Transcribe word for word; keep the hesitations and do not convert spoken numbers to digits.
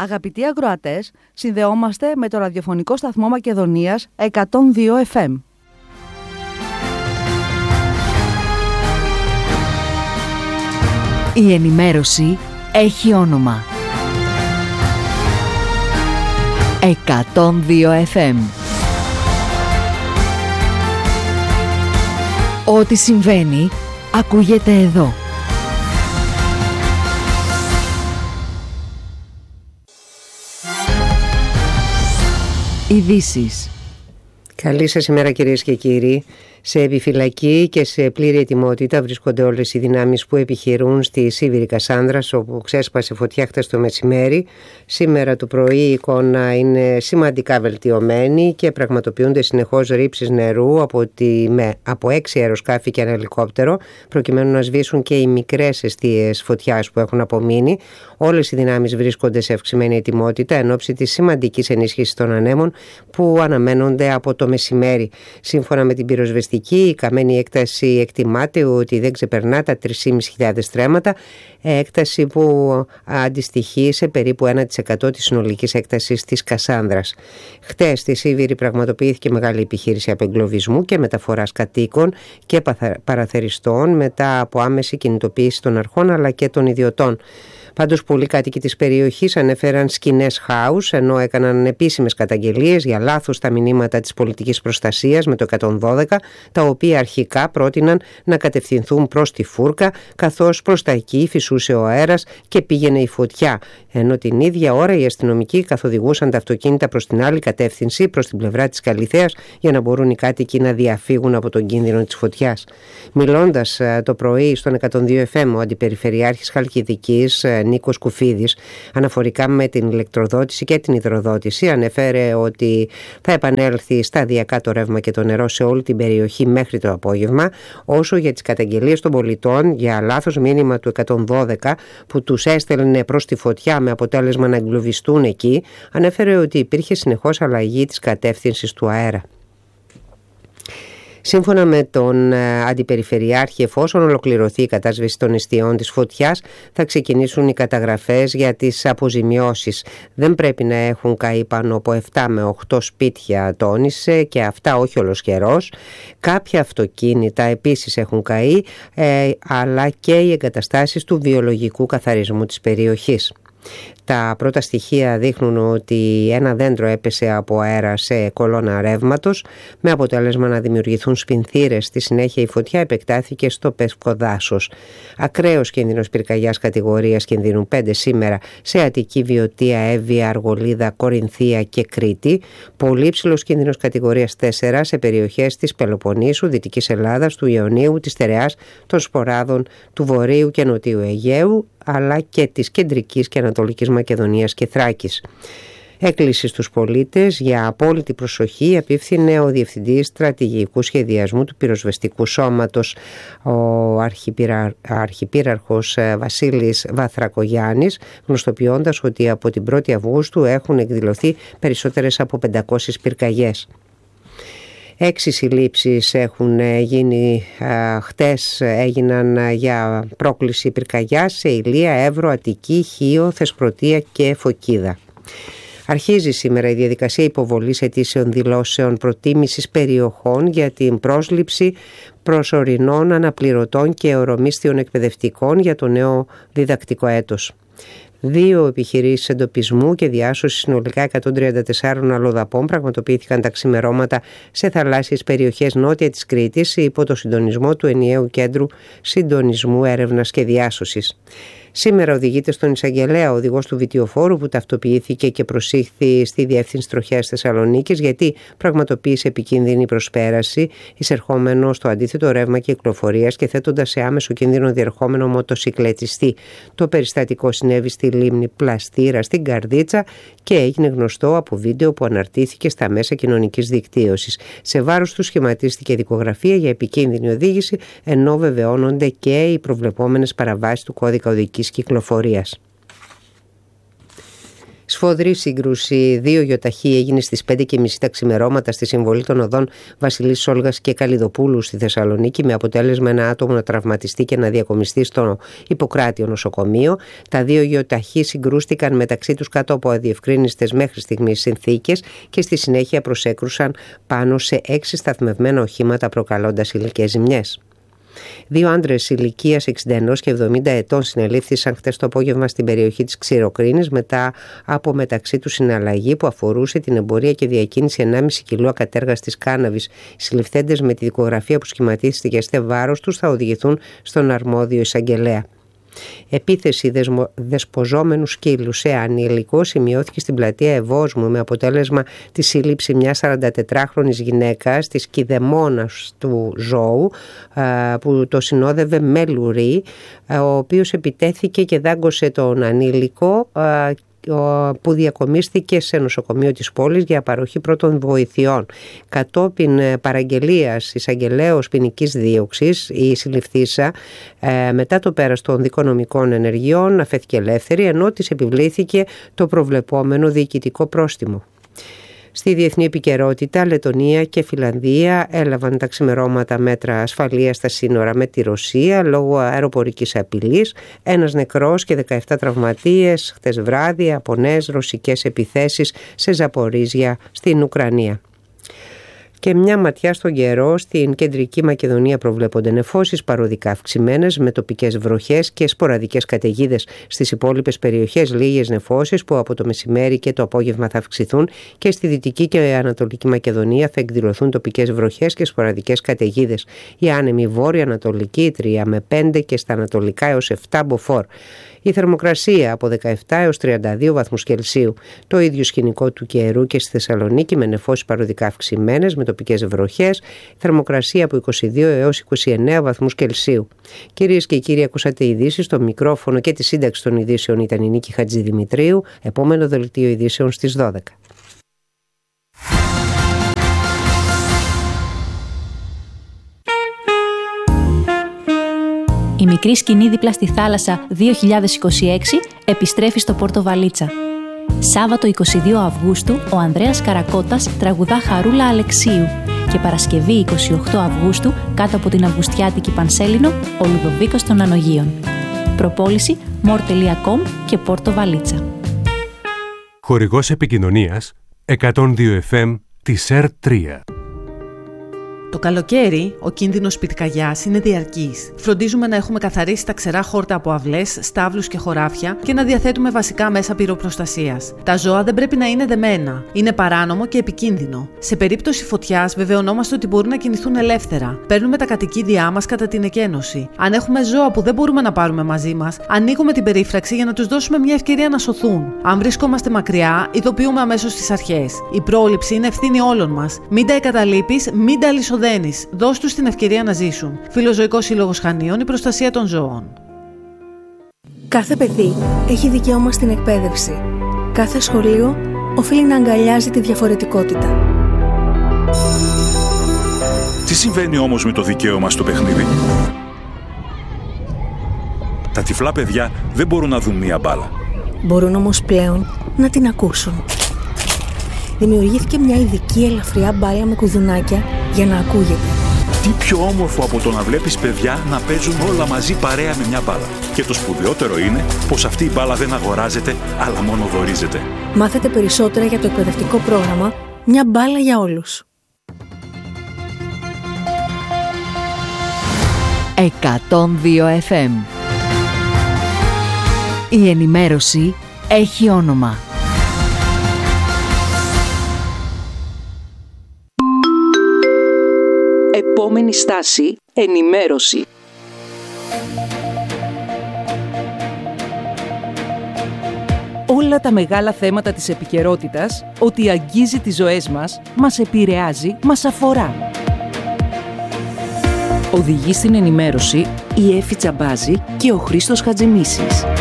Αγαπητοί ακροατές, συνδεόμαστε με το ραδιοφωνικό σταθμό Μακεδονίας εκατόν δύο εφ εμ. Η ενημέρωση έχει όνομα. εκατόν δύο εφ εμ. Ό,τι συμβαίνει, ακούγεται εδώ. Ειδήσεις. Καλή σας ημέρα κυρίες και κύριοι. Σε επιφυλακή και σε πλήρη ετοιμότητα βρίσκονται όλες οι δυνάμεις που επιχειρούν στη Σίβηρη Κασάνδρας, όπου ξέσπασε φωτιά χτες το μεσημέρι. Σήμερα το πρωί η εικόνα είναι σημαντικά βελτιωμένη και πραγματοποιούνται συνεχώς ρήψεις νερού από, τη, με, από έξι αεροσκάφη και ένα ελικόπτερο, προκειμένου να σβήσουν και οι μικρές εστίες φωτιάς που έχουν απομείνει. Όλες οι δυνάμεις βρίσκονται σε αυξημένη ετοιμότητα εν ώψη της σημαντικής ενίσχυσης των ανέμων που αναμένονται από το μεσημέρι. Σύμφωνα με την πυροσβεστική, η καμένη έκταση εκτιμάται ότι δεν ξεπερνά τα τρεις χιλιάδες πεντακόσια στρέμματα, έκταση που αντιστοιχεί σε περίπου ένα τοις εκατό της συνολικής έκτασης της Κασάνδρας. Χτες στη Σίβηρη πραγματοποιήθηκε μεγάλη επιχείρηση απεγκλωβισμού και μεταφοράς κατοίκων και παραθεριστών μετά από άμεση κινητοποίηση των αρχών αλλά και των ιδιωτών. Πάντως πολλοί κάτοικοι της περιοχής ανέφεραν σκηνές χάους, ενώ έκαναν επίσημες καταγγελίες για λάθος στα μηνύματα της πολιτικής προστασίας με το εκατόν δώδεκα, τα οποία αρχικά πρότειναν να κατευθυνθούν προς τη φούρκα, καθώς προς τα εκεί φυσούσε ο αέρας και πήγαινε η φωτιά, ενώ την ίδια ώρα οι αστυνομικοί καθοδηγούσαν τα αυτοκίνητα προς την άλλη κατεύθυνση, προς την πλευρά της Καλιθέας, για να μπορούν οι κάτοικοι να διαφύγουν από τον κίνδυνο της φωτιάς. Μιλώντας το πρωί στον εκατόν δύο εφ εμ, ο Αντιπεριφερειάρχης Χαλκιδικής Νίκος Κουφίδης, αναφορικά με την ηλεκτροδότηση και την υδροδότηση, ανέφερε ότι θα επανέλθει σταδιακά το ρεύμα και το νερό σε όλη την περιοχή μέχρι το απόγευμα. Όσο για τις καταγγελίες των πολιτών για λάθος μήνυμα του εκατόν δώδεκα που τους έστελνε προς τη φωτιά με αποτέλεσμα να εγκλωβιστούν εκεί, ανέφερε ότι υπήρχε συνεχώς αλλαγή της κατεύθυνσης του αέρα. Σύμφωνα με τον Αντιπεριφερειάρχη, εφόσον ολοκληρωθεί η κατάσβεση των εστιών της φωτιάς, θα ξεκινήσουν οι καταγραφές για τις αποζημιώσεις. Δεν πρέπει να έχουν καεί πάνω από επτά με οκτώ σπίτια, τόνισε, και αυτά όχι ολοσχερός. Κάποια αυτοκίνητα επίσης έχουν καεί, ε, αλλά και οι εγκαταστάσεις του βιολογικού καθαρισμού της περιοχής. Τα πρώτα στοιχεία δείχνουν ότι ένα δέντρο έπεσε από αέρα σε κολόνα ρεύματος, με αποτέλεσμα να δημιουργηθούν σπινθήρες. Στη συνέχεια η φωτιά επεκτάθηκε στο πεύκο δάσος. Ακραίος κίνδυνος πυρκαγιάς κατηγορίας κινδύνου πέντε σήμερα σε Αττική, Βιωτία, Εύβοια, Αργολίδα, Κορινθία και Κρήτη. Πολύ ψηλός κίνδυνος κατηγορίας τέσσερα σε περιοχές της Πελοποννήσου, Δυτικής Ελλάδας, του Ιωνίου, της Στερεάς, των Σποράδων, του Βορείου και Νοτιού Αιγαίου, αλλά και της Κεντρικής και Ανατολικής Μακεδονίας και Θράκης. Έκκληση στους πολίτες για απόλυτη προσοχή απίφθινε ο Διευθυντής Στρατηγικού Σχεδιασμού του Πυροσβεστικού Σώματος, ο Αρχιπύρα... Αρχιπύραρχος Βασίλης Βαθρακογιάννης, γνωστοποιώντας ότι από την πρώτη Αυγούστου έχουν εκδηλωθεί περισσότερες από πεντακόσιες πυρκαγιές. Έξι συλλήψεις έχουν γίνει, χτες έγιναν για πρόκληση πυρκαγιάς σε Ηλία, Εύρο, Αττική, Χίο, Θεσπρωτεία και Φωκίδα. Αρχίζει σήμερα η διαδικασία υποβολής αιτήσεων δηλώσεων προτίμησης περιοχών για την πρόσληψη προσωρινών αναπληρωτών και ορομίσθιων εκπαιδευτικών για το νέο διδακτικό έτος. Δύο επιχειρήσεις εντοπισμού και διάσωσης συνολικά εκατόν τριάντα τέσσερις αλλοδαπών πραγματοποιήθηκαν τα ξημερώματα σε θαλάσσιες περιοχές νότια της Κρήτης υπό το συντονισμό του Ενιαίου Κέντρου Συντονισμού Έρευνας και Διάσωσης. Σήμερα οδηγείται στον εισαγγελέα ο οδηγός του βιτιοφόρου που ταυτοποιήθηκε και προσήχθη στη Διεύθυνση Τροχέας Θεσσαλονίκης γιατί πραγματοποίησε επικίνδυνη προσπέραση εισερχόμενο στο αντίθετο ρεύμα κυκλοφορίας και θέτοντας σε άμεσο κίνδυνο διερχόμενο μοτοσικλετιστή. Το περιστατικό συνέβη στη λίμνη Πλαστήρα στην Καρδίτσα και έγινε γνωστό από βίντεο που αναρτήθηκε στα μέσα κοινωνικής δικτύωσης. Σε βάρος του σχηματίστηκε δικογραφία για επικίνδυνη οδήγηση, ενώ βεβαιώνονται και οι προβλεπόμενες παραβάσεις του κώδικα οδικής κυκλοφορίας. Σφοδρή σύγκρουση δύο γιοταχή έγινε στις πέντε και μισή τα ξημερώματα στη συμβολή των οδών Βασιλής Όλγας και Καλλιδοπούλου στη Θεσσαλονίκη, με αποτέλεσμα ένα άτομο να τραυματιστεί και να διακομιστεί στο Ιπποκράτιο νοσοκομείο. Τα δύο γιοταχή συγκρούστηκαν μεταξύ τους κάτω από αδιευκρίνιστες μέχρι στιγμής συνθήκες και στη συνέχεια προσέκρουσαν πάνω σε έξι σταθμευμένα οχήματα, προκαλώντας υλικές ζημιές. Δύο άντρες ηλικίας εξήντα ένα και εβδομήντα ετών συνελήφθησαν χτες το απόγευμα στην περιοχή της Ξηροκρίνης μετά από μεταξύ τους συναλλαγή που αφορούσε την εμπορία και διακίνηση ενάμιση κιλού ακατέργαστης κάναβης. Οι συλληφθέντες με τη δικογραφία που σχηματίστηκε σε βάρος τους θα οδηγηθούν στον αρμόδιο εισαγγελέα. Επίθεση δεσμο... δεσποζόμενου σκύλου σε ανηλικό σημειώθηκε στην πλατεία Ευόσμου, με αποτέλεσμα τη σύλληψη μιας σαραντατετράχρονης γυναίκας της Κηδεμόνας του ζώου που το συνόδευε με λουρί, ο οποίος επιτέθηκε και δάγκωσε τον ανήλικο που διακομίστηκε σε νοσοκομείο της πόλης για παροχή πρώτων βοηθειών. Κατόπιν παραγγελίας εισαγγελέως ποινικής δίωξης, η συλληφθήσα μετά το πέρας των δικονομικών ενεργειών αφέθηκε ελεύθερη, ενώ της επιβλήθηκε το προβλεπόμενο διοικητικό πρόστιμο. Στη διεθνή επικαιρότητα, Λετονία και Φιλανδία έλαβαν τα ξημερώματα μέτρα ασφαλείας στα σύνορα με τη Ρωσία λόγω αεροπορικής απειλής. Ένας νεκρός και δεκαεπτά τραυματίες χτες βράδυ από νέες ρωσικές επιθέσεις σε Ζαπορίζια στην Ουκρανία. Και μια ματιά στον καιρό. Στην Κεντρική Μακεδονία προβλέπονται νεφώσεις παροδικά αυξημένες με τοπικές βροχές και σποραδικές καταιγίδες. Στις υπόλοιπες περιοχές λίγες νεφώσεις που από το μεσημέρι και το απόγευμα θα αυξηθούν, και στη Δυτική και Ανατολική Μακεδονία θα εκδηλωθούν τοπικές βροχές και σποραδικές καταιγίδες. Η άνεμη βόρεια-ανατολική τρία με πέντε και στα ανατολικά έως επτά μποφόρ. Η θερμοκρασία από δεκαεπτά έως τριάντα δύο βαθμούς Κελσίου. Το ίδιο σκηνικό του καιρού και στη Θεσσαλονίκη με νεφώσεις παροδικά αυξημένες με τοπικές βροχές. Θερμοκρασία από είκοσι δύο έως είκοσι εννέα βαθμούς Κελσίου. Κυρίες και κύριοι, ακούσατε ειδήσεις. Στο μικρόφωνο και τη σύνταξη των ειδήσεων ήταν η Νίκη Χατζηδημητρίου. Επόμενο δελτίο ειδήσεων στις δώδεκα. Η μικρή σκηνή δίπλα στη θάλασσα δύο χιλιάδες είκοσι έξι επιστρέφει στο Πόρτο Βαλίτσα. Σάββατο είκοσι δύο Αυγούστου ο Ανδρέας Καρακώτας τραγουδά Χαρούλα Αλεξίου και Παρασκευή είκοσι οκτώ Αυγούστου κάτω από την Αυγουστιάτικη Πανσέλινο ο Λουδοβίκος των Ανογείων. Προπόληση μορ τελεία κομ και Πόρτο Βαλίτσα. Χορηγός επικοινωνίας εκατόν δύο εφ εμ της ΕΡ τρία. Το καλοκαίρι, ο κίνδυνος πυρκαγιάς είναι διαρκής. Φροντίζουμε να έχουμε καθαρίσει τα ξερά χόρτα από αυλές, στάβλους και χωράφια και να διαθέτουμε βασικά μέσα πυροπροστασίας. Τα ζώα δεν πρέπει να είναι δεμένα. Είναι παράνομο και επικίνδυνο. Σε περίπτωση φωτιάς, βεβαιωνόμαστε ότι μπορούν να κινηθούν ελεύθερα. Παίρνουμε τα κατοικίδια μας κατά την εκένωση. Αν έχουμε ζώα που δεν μπορούμε να πάρουμε μαζί μας, ανοίγουμε την περίφραξη για να τους δώσουμε μια ευκαιρία να σωθούν. Αν βρισκόμαστε μακριά, ειδοποιούμε αμέσως τις αρχές. Η πρόληψη είναι ευθύνη όλων μας. Μην τα εγκαταλείπεις, μην τα αλυσοδένεις. Δώσ' τους την ευκαιρία να ζήσουν. Φιλοζωικός Σύλλογος Χανίων, η προστασία των ζώων. Κάθε παιδί έχει δικαίωμα στην εκπαίδευση. Κάθε σχολείο οφείλει να αγκαλιάζει τη διαφορετικότητα. Τι συμβαίνει όμως με το δικαίωμα στο παιχνίδι? Τα τυφλά παιδιά δεν μπορούν να δουν μία μπάλα. Μπορούν όμως πλέον να την ακούσουν. Δημιουργήθηκε μια ειδική ελαφριά μπάλα με κουδουνάκια για να ακούγεται. Τι πιο όμορφο από το να βλέπεις παιδιά να παίζουν όλα μαζί παρέα με μια μπάλα. Και το σπουδαιότερο είναι πως αυτή η μπάλα δεν αγοράζεται, αλλά μόνο δωρίζεται. Μάθετε περισσότερα για το εκπαιδευτικό πρόγραμμα «Μια μπάλα για όλους». εκατόν δύο εφ εμ. Η ενημέρωση έχει όνομα. Επόμενη στάση, ενημέρωση. Όλα τα μεγάλα θέματα της επικαιρότητας, ότι αγγίζει τις ζωές μας, μας επηρεάζει, μας αφορά. Οδηγεί στην ενημέρωση η Έφη Τσαμπάζη και ο Χρήστος Χατζημίσης.